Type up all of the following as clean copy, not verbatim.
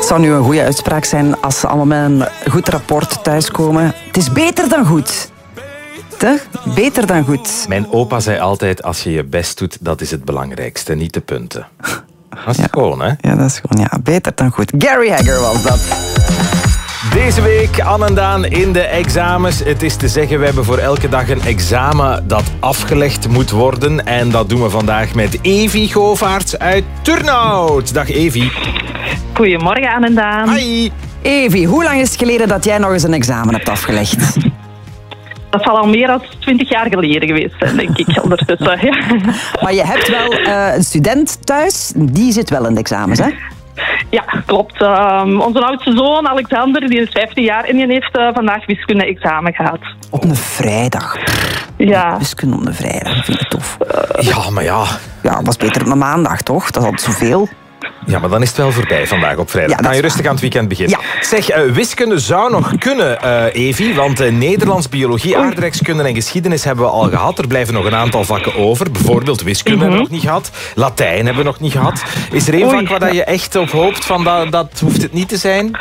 zou nu een goede uitspraak zijn als ze allemaal met een goed rapport thuiskomen. Het is beter dan goed. Beter dan goed. Mijn opa zei altijd, als je je best doet, dat is het belangrijkste, niet de punten. Dat is gewoon, hè? Ja, dat is gewoon, ja, beter dan goed. Gary Hagger was dat. Deze week, Anne en Daan, in de examens. Het is te zeggen, we hebben voor elke dag een examen dat afgelegd moet worden. En dat doen we vandaag met Evi Govaerts uit Turnhout. Dag Evi. Goedemorgen, Anne en Daan. Hi. Evi, hoe lang is het geleden dat jij nog eens een examen hebt afgelegd? Dat zal al meer dan 20 jaar geleden geweest zijn, denk ik, ondertussen. Ja. Maar je hebt wel een student thuis, die zit wel in de examens, hè? Ja, klopt. Onze oudste zoon, Alexander, die is 15 jaar en die heeft vandaag wiskunde-examen gehad. Op een vrijdag. Ja. Wiskunde op een vrijdag, vind ik tof. Ja, maar ja. Ja, het was beter op een maandag, toch? Dat is altijd zoveel. Ja, maar dan is het wel voorbij vandaag op vrijdag. Ja, Kan je rustig aan het weekend beginnen. Ja. Zeg, wiskunde zou nog kunnen, Evi, want Nederlands, biologie, aardrijkskunde en geschiedenis hebben we al gehad. Er blijven nog een aantal vakken over. Bijvoorbeeld wiskunde hebben we nog niet gehad. Latijn hebben we nog niet gehad. Is er één vak waar je echt op hoopt van dat hoeft het niet te zijn?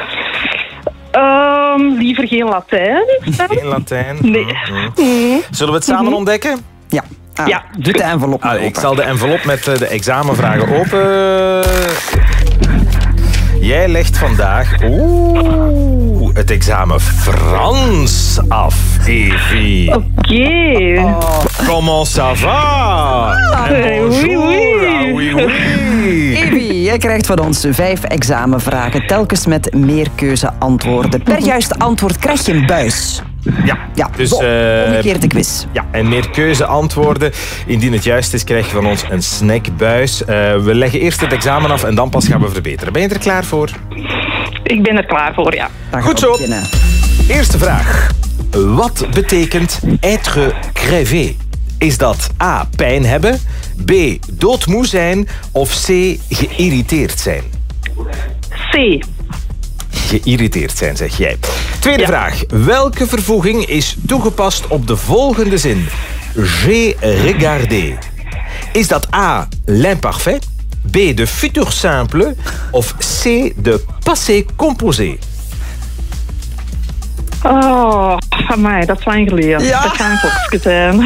Liever geen Latijn. Geen Latijn? Nee. Zullen we het samen ontdekken? Ja. Ja. Doe de envelop maar open. Ik zal de envelop met de examenvragen open. Jij legt vandaag het examen Frans af, Evi. Oké. Comment ça va? Oui, oui. Oui, oui. Evi, jij krijgt van ons 5 examenvragen, telkens met meerkeuzeantwoorden. Per juiste antwoord krijg je een buis. Ja, dus omgekeerd de quiz. ja, en meer keuzeantwoorden. Indien het juist is, krijg je van ons een snackbuis. We leggen eerst het examen af en dan pas gaan we verbeteren. Ben je er klaar voor? Ik ben er klaar voor, ja. Dan Goed gaan we zo. beginnen. Eerste vraag. Wat betekent être crevé? Is dat A, pijn hebben, B, doodmoe zijn of C, geïrriteerd zijn? C. Geïrriteerd zijn, zeg jij. Tweede vraag. Welke vervoeging is toegepast op de volgende zin? J'ai regardé. Is dat A, l'imparfait, B, de futur simple of C, de passé composé? Oh, amai, dat is lang geleden. Ja. Dat kan een gokje zijn.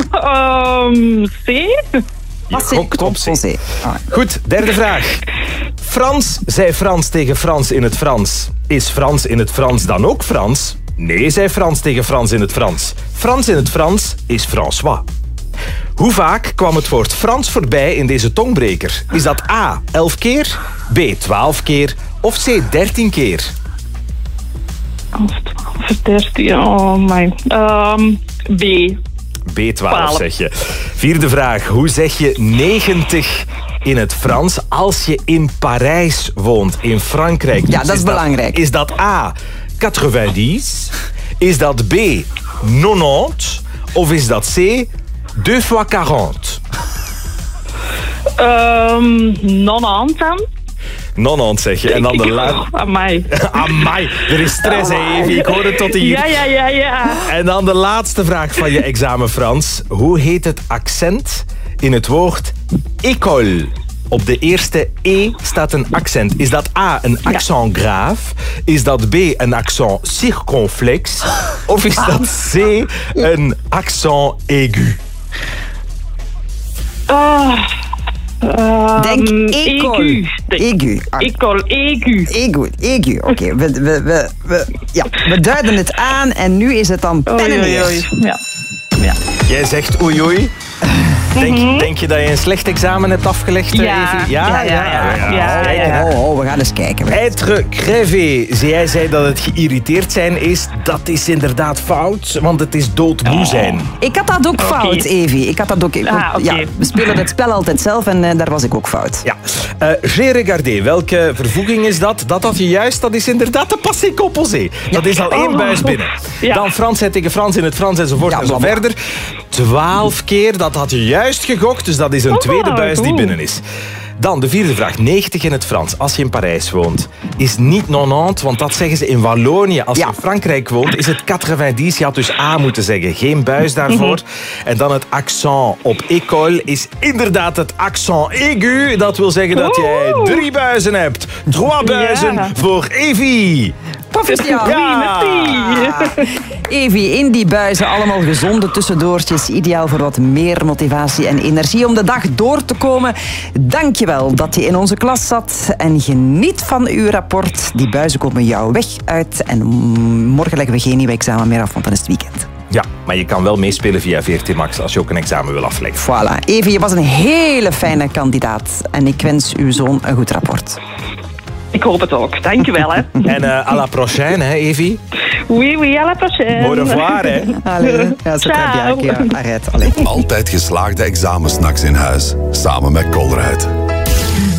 C? Je gokt op C. José. Goed, derde vraag. Frans zei Frans tegen Frans in het Frans. Is Frans in het Frans dan ook Frans? Nee, zei Frans tegen Frans in het Frans. Frans in het Frans is François. Hoe vaak kwam het woord Frans voorbij in deze tongbreker? Is dat A, 11 keer, B, 12 keer of C, 13 keer? 13, oh my. B. B12 12. zeg je. Vierde vraag. Hoe zeg je 90 in het Frans als je in Parijs woont, in Frankrijk? Ja, Dus dat is belangrijk. Is dat A, 90? Is dat B, 90? Of is dat C, 2 fois 40? Non-aan dan? 90 zeg je. En dan de laatste... Amai. Amai, er is stress, hè, Evi. Ik hoor het tot hier. Ja. En dan de laatste vraag van je examen Frans. Hoe heet het accent in het woord école? Op de eerste E staat een accent. Is dat A, een accent grave? Is dat B, een accent circonflex? Of is dat C, een accent aigu? Denk école. Aigu. Aigu. Oké, we duiden het aan en nu is het dan pen en neer. Ja. Jij zegt oei oei. Denk je dat je een slecht examen hebt afgelegd, Evi? Ja. We gaan eens kijken. Être crevé. Jij zei dat het geïrriteerd zijn is. Dat is inderdaad fout, want het is doodmoe zijn. Ik had dat ook fout, Evi. Ik had dat ook. Ja, we spelen het spel altijd zelf en daar was ik ook fout. Ja. J'ai regardé. Welke vervoeging is dat? Dat had je juist. Dat is inderdaad de passé composé. Dat is al 1 buis binnen. Ja. Dan Frans zei tegen Frans in het Frans enzovoort en zo verder. 12 keer. Dat had je juist gegokt. Dus dat is een tweede buis die binnen is. Dan de vierde vraag. 90 in het Frans. Als je in Parijs woont, is niet 90, want dat zeggen ze in Wallonië. Als je in Frankrijk woont, is het 90. Je had dus A moeten zeggen. Geen buis daarvoor. En dan het accent op école is inderdaad het accent aigu. Dat wil zeggen dat jij 3 buizen hebt. 3 buizen voor Evie. Proficiat. Ja. Evie, in die buizen allemaal gezonde tussendoortjes. Ideaal voor wat meer motivatie en energie om de dag door te komen. Dank je wel dat je in onze klas zat. En geniet van uw rapport. Die buizen komen jouw weg uit. En morgen leggen we geen nieuw examen meer af, want dan is het weekend. Ja, maar je kan wel meespelen via VRT Max als je ook een examen wil afleggen. Voilà. Evie, je was een hele fijne kandidaat. En ik wens uw zoon een goed rapport. Ik hoop het ook. Dank je wel. Hè. En à la prochaine, hè, Evie? Oui, à la prochaine. Au revoir, hè. Allee, ja, zo Ciao. ja, arrête. Allee. Altijd geslaagde examensnacks in huis. Samen met Colruyt.